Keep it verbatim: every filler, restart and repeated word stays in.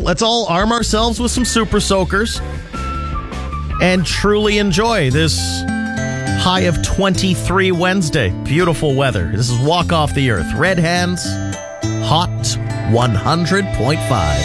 let's all arm ourselves with some super soakers and truly enjoy this high of twenty-three Wednesday. Beautiful weather. This is Walk Off the Earth. Red Hands, Hot one hundred point five.